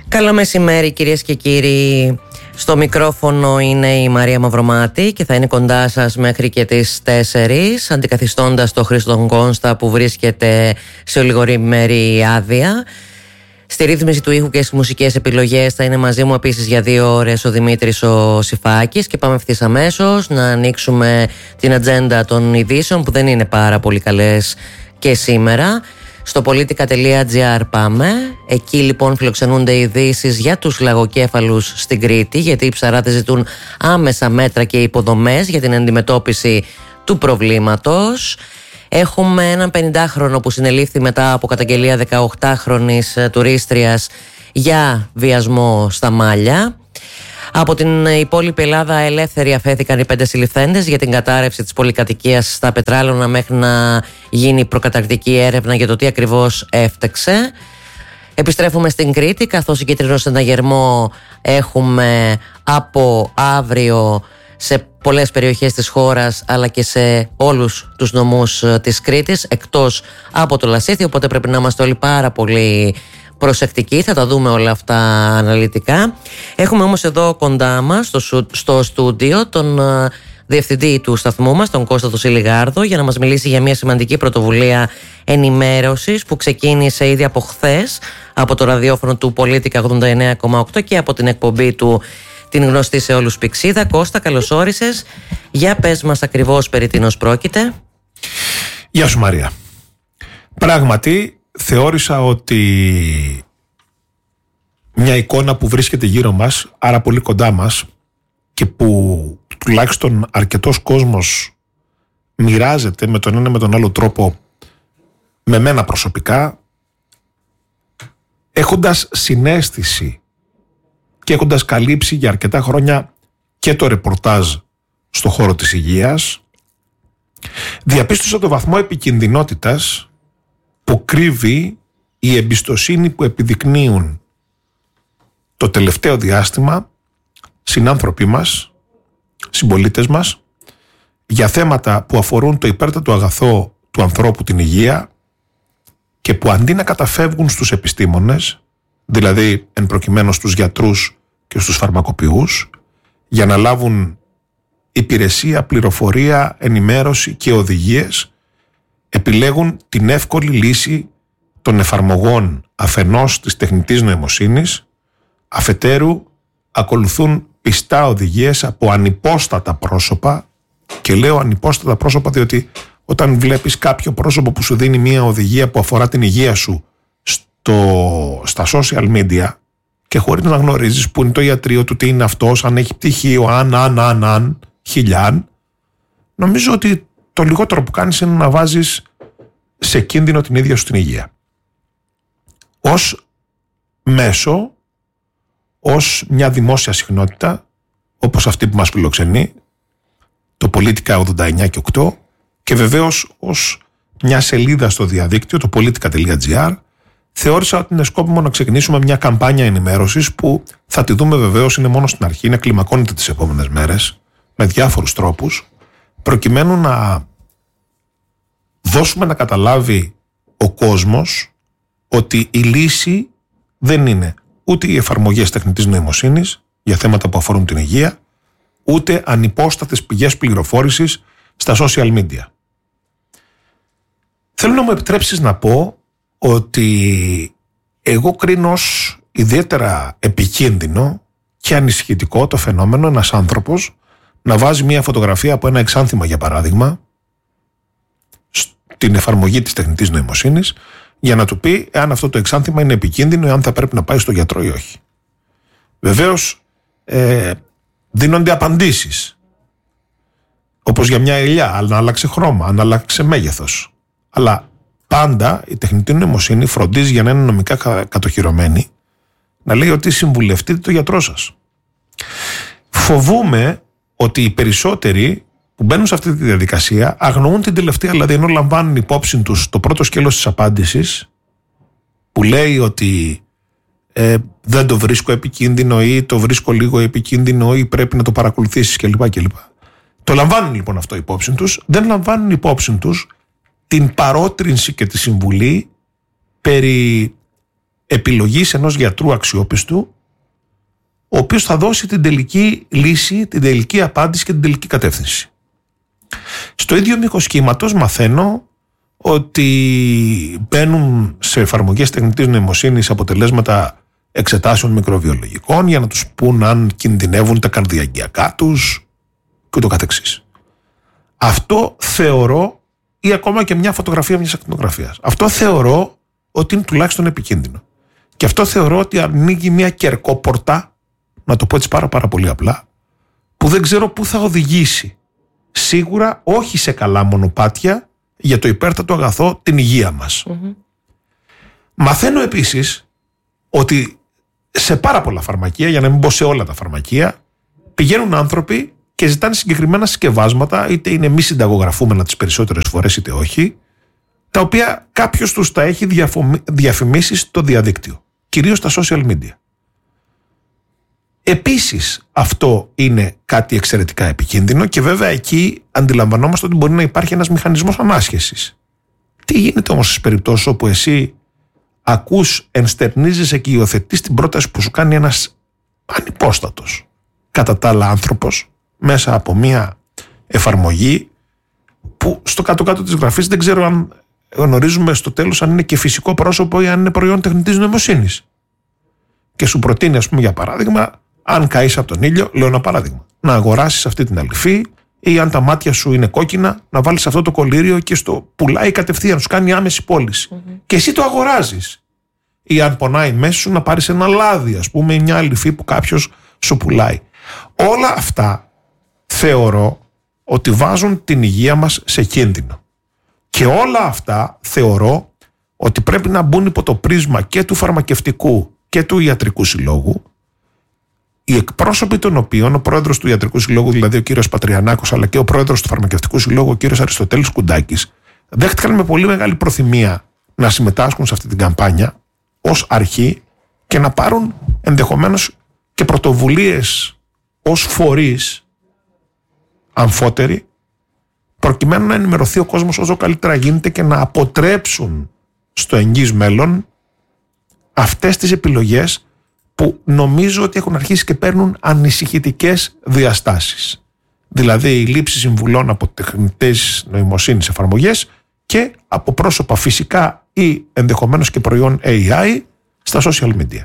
Καλό μεσημέρι κυρίες και κύριοι. Στο μικρόφωνο είναι η Μαρία Μαυρομάτη και θα είναι κοντά σας μέχρι και τις 4, αντικαθιστώντας το Χρήστον Κόνστα που βρίσκεται σε ολιγορήμερη άδεια. Στη ρύθμιση του ήχου και στις μουσικές επιλογές θα είναι μαζί μου επίσης για 2 ώρες ο Δημήτρης ο Σιφάκης και πάμε ευθύς αμέσως να ανοίξουμε την ατζέντα των ειδήσεων που δεν είναι πάρα πολύ καλές και σήμερα. Στο politica.gr πάμε. Εκεί λοιπόν φιλοξενούνται ειδήσεις για τους λαγοκέφαλους στην Κρήτη, γιατί οι ψαράδες ζητούν άμεσα μέτρα και υποδομές για την αντιμετώπιση του προβλήματος. Έχουμε έναν 50χρονο που συνελήφθη μετά από καταγγελία 18χρονης τουρίστριας για βιασμό στα Μάλια. Από την υπόλοιπη Ελλάδα ελεύθεροι αφέθηκαν οι 5 συλληφθέντες για την κατάρρευση της πολυκατοικίας στα Πετράλωνα μέχρι να γίνει προκαταρκτική έρευνα για το τι ακριβώς έφτεξε. Επιστρέφουμε στην Κρήτη, καθώς συγκεκριμένο συναγερμό έχουμε από αύριο σε πολλές περιοχές της χώρας αλλά και σε όλους τους νομούς της Κρήτης εκτός από το Λασίθι, οπότε πρέπει να είμαστε όλοι πάρα πολύ προσεκτικοί, θα τα δούμε όλα αυτά αναλυτικά. Έχουμε όμως εδώ κοντά μας στο στούντιο τον διευθυντή του σταθμού μας, τον Κώστα Σιλιγάρδο, για να μας μιλήσει για μια σημαντική πρωτοβουλία ενημέρωσης που ξεκίνησε ήδη από χθες από το ραδιόφωνο του Πολίτικα 89,8 και από την εκπομπή του, την γνωστή σε όλους Πηξίδα. Κώστα, καλώς όρισες. Για πες μας ακριβώς περί τίνος πρόκειται. Γεια σου Μαρία. Πράγματι θεώρησα ότι μια εικόνα που βρίσκεται γύρω μας, άρα πολύ κοντά μας και που τουλάχιστον αρκετός κόσμος μοιράζεται με τον ένα με τον άλλο τρόπο με μένα προσωπικά, έχοντας συναίσθηση και έχοντας καλύψει για αρκετά χρόνια και το ρεπορτάζ στο χώρο της υγείας, διαπίστωσα το βαθμό επικινδυνότητας που κρύβει η εμπιστοσύνη που επιδεικνύουν το τελευταίο διάστημα συνάνθρωποι μας, συμπολίτες μας, για θέματα που αφορούν το υπέρτατο αγαθό του ανθρώπου, την υγεία, και που αντί να καταφεύγουν στους επιστήμονες, δηλαδή εν προκειμένου στους γιατρούς και στους φαρμακοποιούς, για να λάβουν υπηρεσία, πληροφορία, ενημέρωση και οδηγίες, επιλέγουν την εύκολη λύση των εφαρμογών αφενός της τεχνητής νοημοσύνης, αφετέρου ακολουθούν πιστά οδηγίες από ανυπόστατα πρόσωπα, και λέω ανυπόστατα πρόσωπα διότι όταν βλέπεις κάποιο πρόσωπο που σου δίνει μια οδηγία που αφορά την υγεία σου στα social media και χωρίς να γνωρίζεις που είναι το ιατρείο του, τι είναι αυτός, αν έχει πτυχίο, αν, χιλιάν, νομίζω ότι το λιγότερο που κάνεις είναι να βάζεις σε κίνδυνο την ίδια σου την υγεία. Ως μέσο, ως μια δημόσια συχνότητα, όπως αυτή που μας φιλοξενεί, το Πολίτικα 89,8, και βεβαίως ως μια σελίδα στο διαδίκτυο, το politica.gr, θεώρησα ότι είναι σκόπιμο να ξεκινήσουμε μια καμπάνια ενημέρωσης που θα τη δούμε, βεβαίως είναι μόνο στην αρχή, να κλιμακώνεται τις επόμενες μέρες με διάφορους τρόπους, προκειμένου να δώσουμε να καταλάβει ο κόσμος ότι η λύση δεν είναι ούτε οι εφαρμογές τεχνητής νοημοσύνης για θέματα που αφορούν την υγεία, ούτε ανυπόστατες πηγές πληροφόρησης στα social media. Θέλω να μου επιτρέψεις να πω ότι εγώ κρίνω ως ιδιαίτερα επικίνδυνο και ανησυχητικό το φαινόμενο ένας άνθρωπος να βάζει μια φωτογραφία από ένα εξάνθημα, για παράδειγμα, στην εφαρμογή της τεχνητής νοημοσύνης, για να του πει εάν αυτό το εξάνθημα είναι επικίνδυνο, εάν θα πρέπει να πάει στο γιατρό ή όχι. Βεβαίως δίνονται απαντήσεις, όπως για μια ελιά, αν άλλαξε χρώμα, αν άλλαξε μέγεθος. Αλλά πάντα η τεχνητή νοημοσύνη φροντίζει, για να είναι νομικά κατοχυρωμένη, να λέει ότι συμβουλευτείτε το γιατρό σας. Φοβούμαι ότι οι περισσότεροι που μπαίνουν σε αυτή τη διαδικασία αγνοούν την τελευταία, δηλαδή ενώ λαμβάνουν υπόψη τους το πρώτο σκέλος της απάντησης που λέει ότι δεν το βρίσκω επικίνδυνο ή το βρίσκω λίγο επικίνδυνο ή πρέπει να το παρακολουθήσεις κλπ. Το λαμβάνουν λοιπόν αυτό υπόψη τους, δεν λαμβάνουν υπόψη τους την παρότρινση και τη συμβουλή περί επιλογής ενός γιατρού αξιόπιστου, ο οποίος θα δώσει την τελική λύση, την τελική απάντηση και την τελική κατεύθυνση. Στο ίδιο μήκος κύματος μαθαίνω ότι μπαίνουν σε εφαρμογές τεχνητής νοημοσύνης αποτελέσματα εξετάσεων μικροβιολογικών για να τους πούν αν κινδυνεύουν τα καρδιαγγειακά τους και ούτω καθεξής. Αυτό θεωρώ, ή ακόμα και μια φωτογραφία μιας ακτινογραφίας, αυτό θεωρώ ότι είναι τουλάχιστον επικίνδυνο. Και αυτό θεωρώ ότι ανοίγει μια κερκόπορτα, να το πω έτσι πάρα πολύ απλά, που δεν ξέρω πού θα οδηγήσει. Σίγουρα όχι σε καλά μονοπάτια για το υπέρτατο αγαθό, την υγεία μας. Μαθαίνω επίσης ότι σε πάρα πολλά φαρμακεία, για να μην πω σε όλα τα φαρμακεία, πηγαίνουν άνθρωποι και ζητάνε συγκεκριμένα συσκευάσματα, είτε είναι μη συνταγογραφούμενα τις περισσότερες φορές είτε όχι, τα οποία κάποιος τους τα έχει διαφημίσει στο διαδίκτυο, κυρίως στα social media. Επίσης αυτό είναι κάτι εξαιρετικά επικίνδυνο και βέβαια εκεί αντιλαμβανόμαστε ότι μπορεί να υπάρχει ένας μηχανισμός ανάσχεσης. Τι γίνεται όμως στις περιπτώσεις όπου εσύ ακούς, ενστερνίζεσαι και υιοθετείς την πρόταση που σου κάνει ένας ανυπόστατος κατά τα άλλα άνθρωπος μέσα από μια εφαρμογή που στο κάτω-κάτω της γραφής δεν ξέρω αν γνωρίζουμε στο τέλος αν είναι και φυσικό πρόσωπο ή αν είναι προϊόν τεχνητής νοημοσύνης. Και σου προτείνει, ας πούμε, για παράδειγμα, αν καείς από τον ήλιο, λέω ένα παράδειγμα, να αγοράσεις αυτή την αληφή, ή αν τα μάτια σου είναι κόκκινα, να βάλεις αυτό το κολλήριο και στο πουλάει κατευθείαν, σου κάνει άμεση πώληση. Και εσύ το αγοράζεις. Ή αν πονάει μέσα σου, να πάρεις ένα λάδι, ας πούμε, ή μια αληφή που κάποιος σου πουλάει. Όλα αυτά θεωρώ ότι βάζουν την υγεία μας σε κίνδυνο. Και όλα αυτά θεωρώ ότι πρέπει να μπουν υπό το πρίσμα και του φαρμακευτικού και του ιατρικού συλλόγου, οι εκπρόσωποι των οποίων, ο πρόεδρος του ιατρικού συλλόγου, δηλαδή ο κύριος Πατριανάκος, αλλά και ο πρόεδρος του φαρμακευτικού συλλόγου, ο κύριος Αριστοτέλης Κουντάκης, δέχτηκαν με πολύ μεγάλη προθυμία να συμμετάσχουν σε αυτή την καμπάνια ως αρχή και να πάρουν ενδεχομένως και πρωτοβουλίες ως φορείς αμφότεροι, προκειμένου να ενημερωθεί ο κόσμος όσο καλύτερα γίνεται και να αποτρέψουν στο εγγύς μέλλον αυτές τις επιλογές που νομίζω ότι έχουν αρχίσει και παίρνουν ανησυχητικές διαστάσεις. Δηλαδή η λήψη συμβουλών από τεχνητές νοημοσύνης εφαρμογές και από πρόσωπα φυσικά ή ενδεχομένως και προϊόν AI στα social media.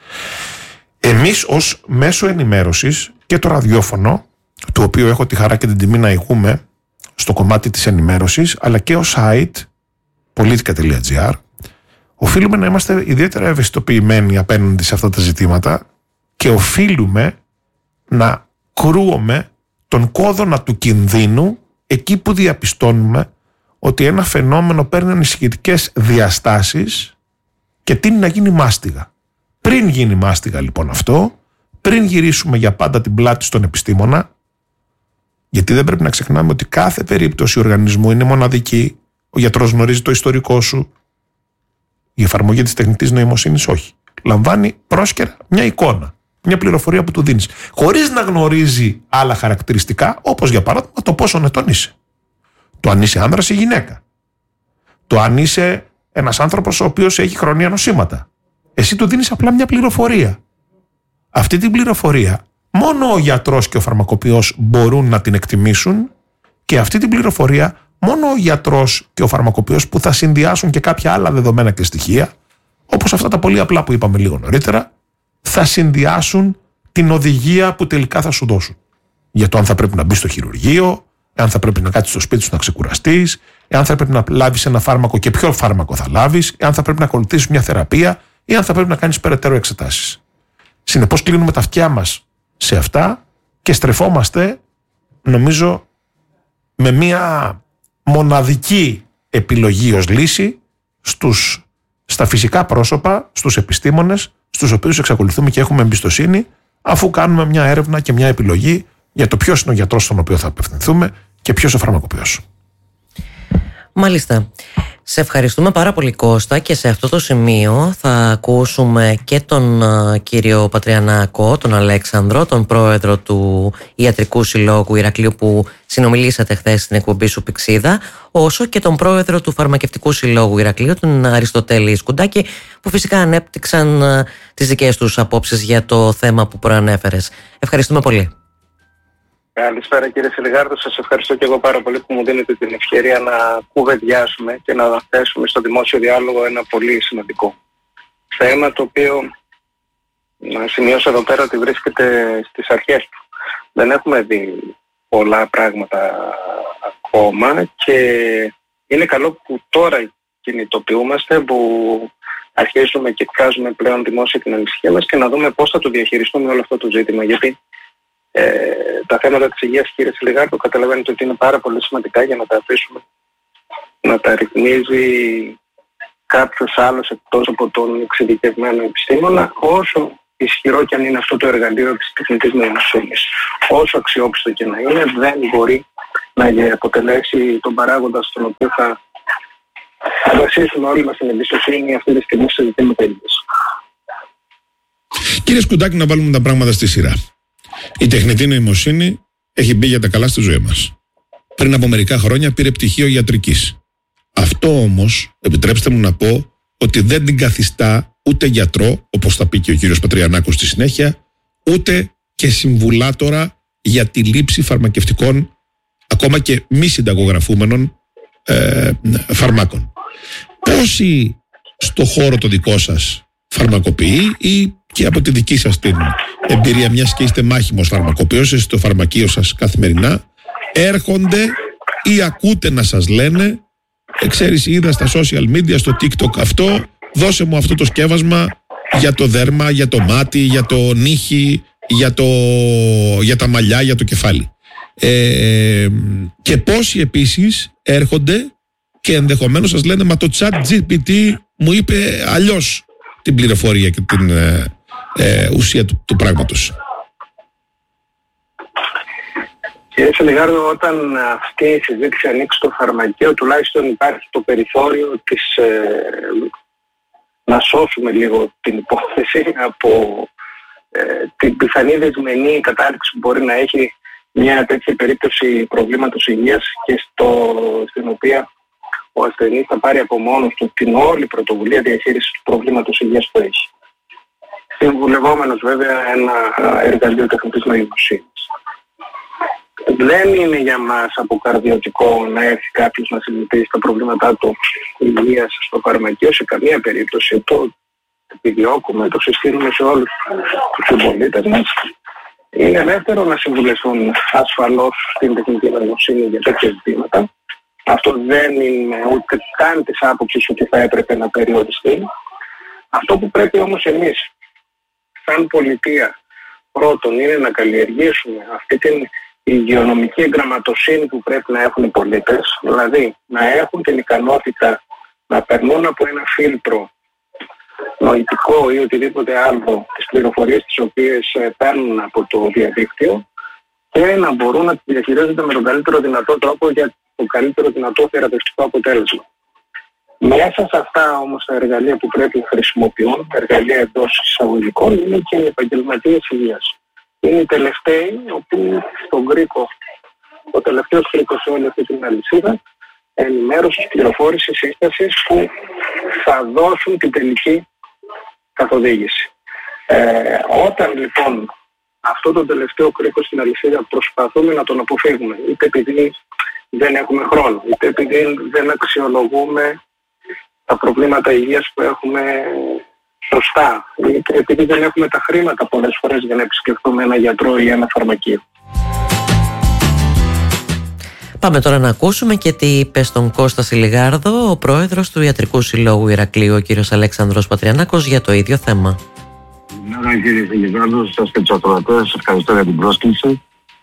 Εμείς ως μέσο ενημέρωσης και το ραδιόφωνο, του οποίου έχω τη χαρά και την τιμή να ηγούμε στο κομμάτι της ενημέρωσης, αλλά και ως site politica.gr, οφείλουμε να είμαστε ιδιαίτερα ευαισθητοποιημένοι απέναντι σε αυτά τα ζητήματα και οφείλουμε να κρούουμε τον κόδωνα του κινδύνου εκεί που διαπιστώνουμε ότι ένα φαινόμενο παίρνει ανησυχητικές διαστάσεις και τείνει να γίνει μάστιγα. Πριν γίνει μάστιγα λοιπόν αυτό, πριν γυρίσουμε για πάντα την πλάτη στον επιστήμονα, γιατί δεν πρέπει να ξεχνάμε ότι κάθε περίπτωση οργανισμού είναι μοναδική, ο γιατρός γνωρίζει το ιστορικό σου, η εφαρμογή της τεχνητής νοημοσύνης όχι. Λαμβάνει πρόσκαιρα μια εικόνα, μια πληροφορία που του δίνεις, χωρίς να γνωρίζει άλλα χαρακτηριστικά, όπως για παράδειγμα το πόσο ετών είσαι. Το αν είσαι άνδρας ή γυναίκα. Το αν είσαι ένας άνθρωπος ο οποίος έχει χρόνια νοσήματα. Εσύ του δίνεις απλά μια πληροφορία. Αυτή την πληροφορία μόνο ο γιατρός και ο φαρμακοποιός μπορούν να την εκτιμήσουν και αυτή την πληροφορία μόνο ο γιατρός και ο φαρμακοποιός που θα συνδυάσουν και κάποια άλλα δεδομένα και στοιχεία, όπως αυτά τα πολύ απλά που είπαμε λίγο νωρίτερα, θα συνδυάσουν την οδηγία που τελικά θα σου δώσουν. Για το αν θα πρέπει να μπει στο χειρουργείο, αν θα πρέπει να κάτσεις στο σπίτι σου να ξεκουραστείς, αν θα πρέπει να λάβεις ένα φάρμακο και ποιο φάρμακο θα λάβεις, αν θα πρέπει να ακολουθήσεις μια θεραπεία ή αν θα πρέπει να κάνεις περαιτέρω εξετάσεις. Συνεπώς κλείνουμε τα αυτιά μας σε αυτά και στρεφόμαστε, νομίζω, με μια μοναδική επιλογή ως λύση στα φυσικά πρόσωπα, στους επιστήμονες, στους οποίους εξακολουθούμε και έχουμε εμπιστοσύνη, αφού κάνουμε μια έρευνα και μια επιλογή για το ποιος είναι ο γιατρός στον οποίο θα απευθυνθούμε και ποιος ο φαρμακοποιός. Μάλιστα. Σε ευχαριστούμε πάρα πολύ, Κώστα, και σε αυτό το σημείο θα ακούσουμε και τον κύριο Πατριανάκο, τον Αλέξανδρο, τον πρόεδρο του Ιατρικού Συλλόγου Ηρακλείου που συνομιλήσατε χθες στην εκπομπή σου Πηξίδα, όσο και τον πρόεδρο του Φαρμακευτικού Συλλόγου Ηρακλείου, τον Αριστοτέλη Σκουντάκη, που φυσικά ανέπτυξαν τις δικές τους απόψεις για το θέμα που προανέφερες. Ευχαριστούμε πολύ. Καλησπέρα κύριε Σιλιγάρδο, σας ευχαριστώ και εγώ πάρα πολύ που μου δίνετε την ευκαιρία να κουβεντιάσουμε και να θέσουμε στο δημόσιο διάλογο ένα πολύ σημαντικό θέμα, το οποίο να σημειώσω εδώ πέρα ότι βρίσκεται στις αρχές του. Δεν έχουμε δει πολλά πράγματα ακόμα και είναι καλό που τώρα κινητοποιούμαστε, που αρχίζουμε και εκφράζουμε πλέον δημόσια την ανησυχία μας και να δούμε πώς θα το διαχειριστούμε όλο αυτό το ζήτημα, γιατί τα θέματα της υγείας, κύριε Σιλιγάρδο, καταλαβαίνετε ότι είναι πάρα πολύ σημαντικά για να τα αφήσουμε να τα ρυθμίζει κάποιος άλλος εκτός από τον εξειδικευμένο επιστήμονα, όσο ισχυρό και αν είναι αυτό το εργαλείο της τεχνητής νοημοσύνης. Όσο αξιόπιστο και να είναι, δεν μπορεί να αποτελέσει τον παράγοντα στον οποίο θα βασίσουμε όλοι μας την εμπιστοσύνη αυτή τη στιγμή σε ζητήματα υγείας. Κύριε Σκουντάκη, να βάλουμε τα πράγματα στη σειρά. Η τεχνητή νοημοσύνη έχει μπει για τα καλά στη ζωή μας. Πριν από μερικά χρόνια πήρε πτυχίο ιατρικής. Αυτό όμως, επιτρέψτε μου να πω, ότι δεν την καθιστά ούτε γιατρό, όπως θα πει και ο κύριος Πατριανάκος στη συνέχεια, ούτε και συμβουλάτορα για τη λήψη φαρμακευτικών, ακόμα και μη συνταγογραφούμενων φαρμάκων. Πόσοι στο χώρο το δικό σας φαρμακοποιεί, ή και από τη δική σας την εμπειρία, μιας και είστε μάχημος φαρμακοποιός, είστε στο φαρμακείο σας καθημερινά, έρχονται ή ακούτε να σας λένε, ξέρεις, είδα στα social media, στο TikTok αυτό, δώσε μου αυτό το σκεύασμα για το δέρμα, για το μάτι, για το νύχι, για τα μαλλιά, για το κεφάλι. Και πόσοι επίσης έρχονται και ενδεχομένως σας λένε, μα το ChatGPT μου είπε αλλιώς την πληροφορία και την ουσία του πράγματος. Κύριε Σιλιγάρδο, όταν αυτή η συζήτηση ανοίξει στο φαρμακείο, τουλάχιστον υπάρχει το περιθώριο της, να σώσουμε λίγο την υπόθεση από την πιθανή δεσμενή κατάληξη που μπορεί να έχει μια τέτοια περίπτωση προβλήματος υγείας και στην οποία ο ασθενής θα πάρει από μόνος του την όλη πρωτοβουλία διαχείρισης του προβλήματος υγείας που έχει. Συμβουλευόμενος βέβαια ένα εργαλείο τεχνητής νοημοσύνης. Δεν είναι για μας αποκαρδιωτικό να έρθει κάποιος να συζητήσει τα προβλήματά του υγείας στο φαρμακείο σε καμία περίπτωση. Το επιδιώκουμε, το συστήνουμε σε όλους τους συμπολίτες μας. Είναι ελεύθερο να συμβουλευτούν ασφαλώς στην τεχνητή νοημοσύνη για τέτοια ζητήματα. Αυτό δεν είναι ούτε καν της άποψης ότι θα έπρεπε να περιοριστεί. Αυτό που πρέπει όμως εμείς, σαν πολιτεία, πρώτον είναι να καλλιεργήσουμε αυτή την υγειονομική εγγραμματοσύνη που πρέπει να έχουν οι πολίτες, δηλαδή να έχουν την ικανότητα να περνούν από ένα φίλτρο νοητικό ή οτιδήποτε άλλο τις πληροφορίες τις οποίες παίρνουν από το διαδίκτυο και να μπορούν να τις διαχειρίζονται με τον καλύτερο δυνατό τρόπο για το καλύτερο δυνατό θεραπευτικό αποτέλεσμα. Μέσα σε αυτά όμως τα εργαλεία που πρέπει να χρησιμοποιούν, τα εργαλεία εντός εισαγωγικών, είναι και οι επαγγελματίες υγείας. Είναι οι τελευταίοι, όπου στον κρίκο, ο τελευταίος κρίκος σε όλη αυτή την αλυσίδα, ενημέρωσης, πληροφόρησης, σύστασης που θα δώσουν την τελική καθοδήγηση. Όταν λοιπόν αυτό το τελευταίο κρίκο στην αλυσίδα προσπαθούμε να τον αποφύγουμε, είτε επειδή δεν έχουμε χρόνο, είτε επειδή δεν αξιολογούμε τα προβλήματα υγείας που έχουμε σωστά, είτε επειδή δεν έχουμε τα χρήματα πολλές φορές για να επισκεφτούμε ένα γιατρό ή ένα φαρμακείο. Πάμε τώρα να ακούσουμε και τι είπε στον Κώστα Σιλιγάρδο ο πρόεδρος του Ιατρικού Συλλόγου Ηρακλείου, ο κύριος Αλέξανδρος Πατριανάκος, για το ίδιο θέμα. Ναι, κύριε Σιλιγάρδο, σας και τους ακροατές, σας ευχαριστώ για την πρόσκληση.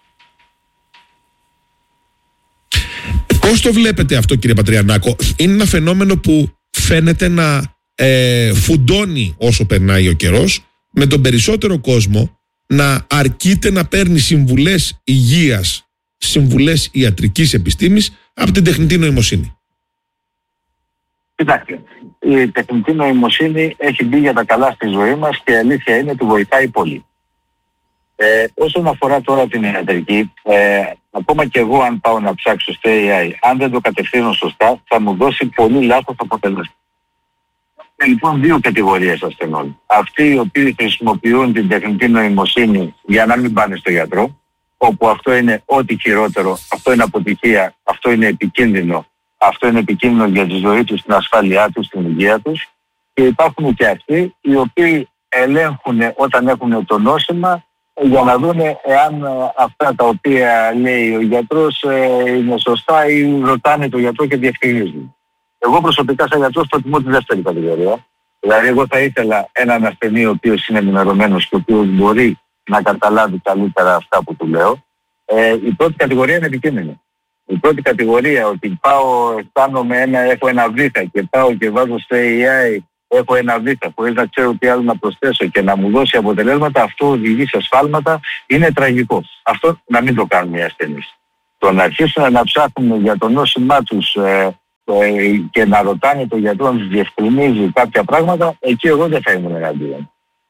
Πώς το βλέπετε αυτό, κύριε Πατριανάκο? Είναι ένα φαινόμενο που φαίνεται να φουντώνει όσο περνάει ο καιρός, με τον περισσότερο κόσμο να αρκείται να παίρνει συμβουλές υγείας, συμβουλές ιατρικής επιστήμης από την τεχνητή νοημοσύνη. Κοιτάξτε, η τεχνητή νοημοσύνη έχει μπει για τα καλά στη ζωή μας και η αλήθεια είναι ότι βοηθάει πολύ. Όσον αφορά τώρα την ιατρική, ακόμα και εγώ αν πάω να ψάξω στο AI, αν δεν το κατευθύνω σωστά, θα μου δώσει πολύ λάθος αποτελέσματα. Λοιπόν, δύο κατηγορίες ασθενών. Αυτοί οι οποίοι χρησιμοποιούν την τεχνητή νοημοσύνη για να μην πάνε στο γιατρό, όπου αυτό είναι ό,τι χειρότερο, αυτό είναι αποτυχία, αυτό είναι επικίνδυνο, αυτό είναι επικίνδυνο για τη ζωή τους, την ασφάλειά τους, την υγεία τους. Και υπάρχουν και αυτοί οι οποίοι ελέγχουν όταν έχουν το νόσημα για να δουν εάν αυτά τα οποία λέει ο γιατρός είναι σωστά ή ρωτάνε τον γιατρό και διευκρινίζουν. Εγώ προσωπικά σαν γιατρός προτιμώ τη δεύτερη κατηγορία. Δηλαδή εγώ θα ήθελα έναν ασθενή ο οποίος είναι ενημερωμένος και ο οποίος μπορεί να καταλάβει καλύτερα αυτά που του λέω. Η πρώτη κατηγορία είναι επικίνδυνη. Η πρώτη κατηγορία ότι πάω, έχω ένα βήχα και πάω και βάζω στο AI, έχω ένα βήχα χωρίς να ξέρω τι άλλο να προσθέσω και να μου δώσει αποτελέσματα, αυτό οδηγεί σε σφάλματα, είναι τραγικό. Αυτό να μην το κάνουν οι ασθενείς. Το να αρχίσουν να ψάχνουν για το νόσημά τους και να ρωτάνε τον γιατρό να τους διευκρινίζει κάποια πράγματα, εκεί εγώ δεν θα ήμουν εναντίον.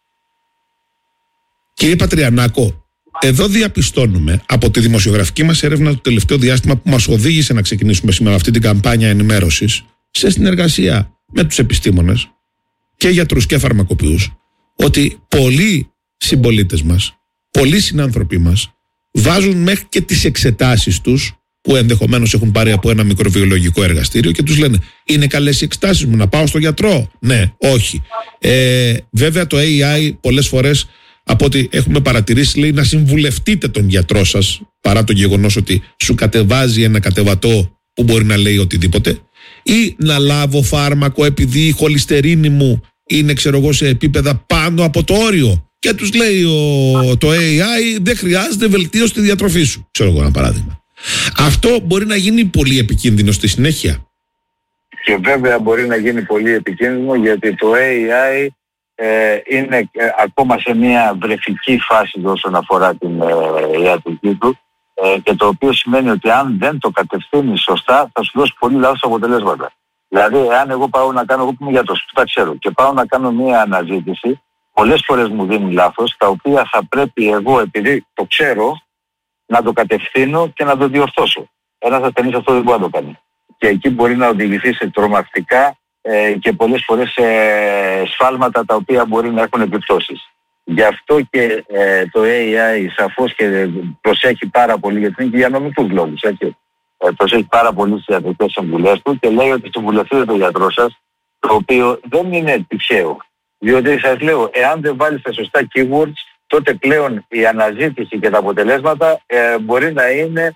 Κύριε Πατριανάκο, εδώ διαπιστώνουμε από τη δημοσιογραφική μας έρευνα το τελευταίο διάστημα που μας οδήγησε να ξεκινήσουμε σήμερα αυτή την καμπάνια ενημέρωσης σε συνεργασία με τους επιστήμονες και γιατρούς και φαρμακοποιούς, ότι πολλοί συμπολίτες μας, πολλοί συνάνθρωποι μας βάζουν μέχρι και τις εξετάσεις τους που ενδεχομένως έχουν πάρει από ένα μικροβιολογικό εργαστήριο και τους λένε είναι καλές οι εξετάσεις μου, να πάω στο γιατρό? Ναι, όχι. Βέβαια το AI πολλές φορές από ό,τι έχουμε παρατηρήσει λέει να συμβουλευτείτε τον γιατρό σας, παρά το γεγονός ότι σου κατεβάζει ένα κατεβατό που μπορεί να λέει οτιδήποτε, ή να λάβω φάρμακο επειδή η χολυστερίνη μου είναι ξέρω εγώ σε επίπεδα πάνω από το όριο και τους λέει το AI δεν χρειάζεται βελτίωση στη διατροφή σου, ξέρω εγώ ένα παράδειγμα. Αυτό μπορεί να γίνει πολύ επικίνδυνο στη συνέχεια. Και βέβαια μπορεί να γίνει πολύ επικίνδυνο γιατί το AI είναι ακόμα σε μια βρεφική φάση όσον αφορά την ιατρική του και το οποίο σημαίνει ότι αν δεν το κατευθύνει σωστά θα σου δώσει πολύ λάθος αποτελέσματα. Δηλαδή, αν εγώ πάω να κάνω, εγώ που είμαι γιατρός, που τα ξέρω, και πάω να κάνω μια αναζήτηση, πολλές φορές μου δίνει λάθος, τα οποία θα πρέπει εγώ, επειδή το ξέρω, να το κατευθύνω και να το διορθώσω. Ένας ασθενής αυτό δεν μπορεί να το κάνει. Και εκεί μπορεί να οδηγηθεί σε τρομακτικά και πολλές φορές σε σφάλματα τα οποία μπορεί να έχουν επιπτώσεις. Γι' αυτό και το AI σαφώς και προσέχει πάρα πολύ, γιατί είναι και για νομικούς λόγους, έτσι. Προσέχει πάρα πολύ στις ιατρικές συμβουλές του και λέει ότι συμβουλευτείτε τον γιατρό σας, το οποίο δεν είναι τυχαίο. Διότι σας λέω, εάν δεν βάλεις τα σωστά keywords, τότε πλέον η αναζήτηση και τα αποτελέσματα μπορεί να είναι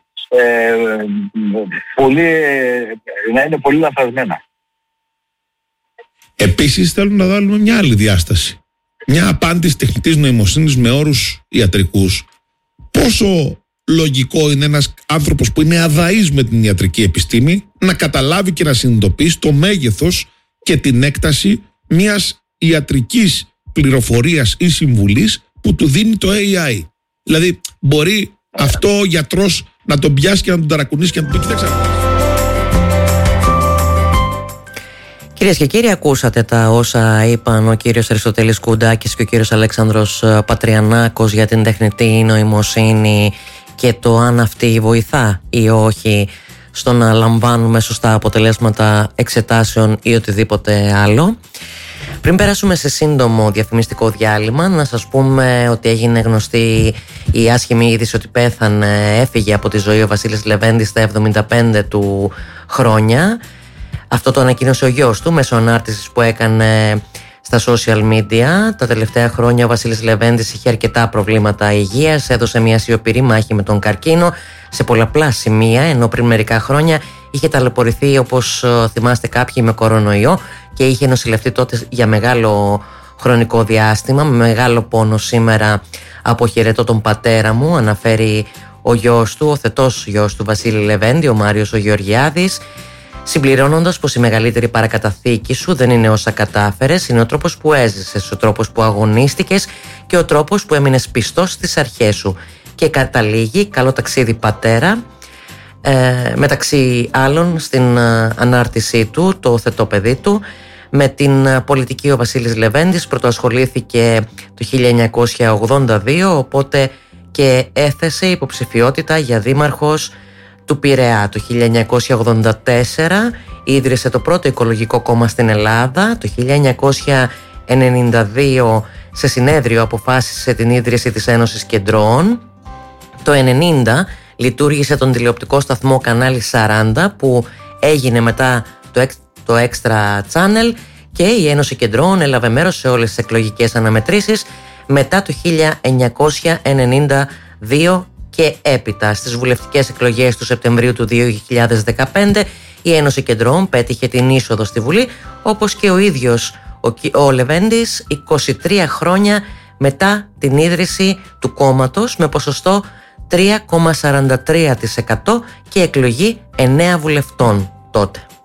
πολύ λαθασμένα. Επίσης θέλουν να βάλουμε μια άλλη διάσταση. Μια απάντηση τεχνητής νοημοσύνης με όρους ιατρικούς. Πόσο λογικό είναι ένας άνθρωπος που είναι αδαής με την ιατρική επιστήμη να καταλάβει και να συνειδητοποιήσει το μέγεθος και την έκταση μιας ιατρικής πληροφορίας ή συμβουλής που του δίνει το AI. Δηλαδή μπορεί αυτό ο γιατρός να τον πιάσει και να τον ταρακουνήσει και να τον πει κοίταξε. Κυρίες και κύριοι, ακούσατε τα όσα είπαν ο κύριος Αριστοτέλης Κουντάκης και ο κύριος Αλέξανδρος Πατριανάκος για την τεχνητή νοημοσύνη και το αν αυτή βοηθά ή όχι στο να λαμβάνουμε σωστά αποτελέσματα εξετάσεων ή οτιδήποτε άλλο. Πριν περάσουμε σε σύντομο διαφημιστικό διάλειμμα, να σας πούμε ότι έγινε γνωστή η άσχημη είδηση ότι έφυγε από τη ζωή ο Βασίλης Λεβέντης στα 75 του χρόνια. Αυτό το ανακοίνωσε ο γιος του μέσω ανάρτησης που έκανε στα social media. Τα τελευταία χρόνια ο Βασίλης Λεβέντης είχε αρκετά προβλήματα υγείας, έδωσε μια σιωπηρή μάχη με τον καρκίνο σε πολλαπλά σημεία, ενώ πριν μερικά χρόνια είχε ταλαιπωρηθεί, όπως θυμάστε κάποιοι, με κορονοϊό και είχε νοσηλευτεί τότε για μεγάλο χρονικό διάστημα. Με μεγάλο πόνο σήμερα αποχαιρετώ τον πατέρα μου, αναφέρει ο γιος του, ο θετός γιος του Βασίλη Λεβέντη, ο Μάριος ο Γεωργιάδης, συμπληρώνοντας πως η μεγαλύτερη παρακαταθήκη σου δεν είναι όσα κατάφερες, είναι ο τρόπος που έζησες, ο τρόπος που αγωνίστηκες και ο τρόπος που έμεινες πιστός στις αρχές σου. Και καταλήγει, καλό ταξίδι πατέρα, μεταξύ άλλων στην ανάρτησή του, το θετό παιδί του. Με την πολιτική ο Βασίλης Λεβέντης πρωτοασχολήθηκε το 1982, οπότε και έθεσε υποψηφιότητα για δήμαρχος του Πειραιά. Το 1984 ίδρυσε το πρώτο οικολογικό κόμμα στην Ελλάδα. Το 1992 σε συνέδριο αποφάσισε την ίδρυση της Ένωσης Κεντρών. Το 1990 λειτουργήσε τον τηλεοπτικό σταθμό Κανάλι 40, που έγινε μετά το Extra Channel, και η Ένωση Κεντρών έλαβε μέρος σε όλες τις εκλογικές αναμετρήσεις μετά το 1992 και έπειτα. Στις βουλευτικές εκλογές του Σεπτεμβρίου του 2015 η Ένωση Κεντρών πέτυχε την είσοδο στη Βουλή, όπως και ο ίδιος ο Λεβέντης 23 χρόνια μετά την ίδρυση του κόμματος, με ποσοστό 3,43% και εκλογή 9 βουλευτών τότε.